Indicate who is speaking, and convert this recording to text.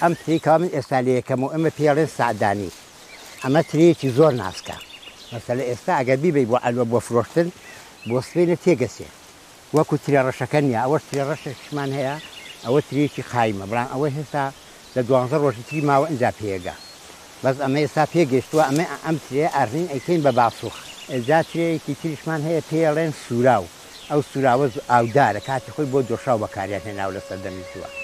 Speaker 1: ئەم تریکا من ئێستا لە یەکەم و ئەمە پێڵێن سعدانی ئەمە ترێکی زۆر ناسکە مەسەلە ئێستا ئەگەر بیبەی بۆ ئەلوە بۆ فرۆشتن بۆ سبەینە تێگەسێ وەکو ترێ ڕەشەکە نییە ئەوەش ترێ ڕەشێکشمان هەیە ئەوە ترێکی خایمە بەڵام ئەوە هێستا لە 12 ڕۆژی تری ماوە ئەنجا پێگە بەس ئەمە ئێستا پێگەشتووە ئەمە ئەم ترێ ئەڕین ئەیکەین بە باسووخ ئێجا ترێیەکی تریشمان هەیە پێڵێن سوراو ئەو سوراوە ئاودارە کاتی خۆی بۆ دۆشاو بەکاریان هێناو لە سەردەمی زووە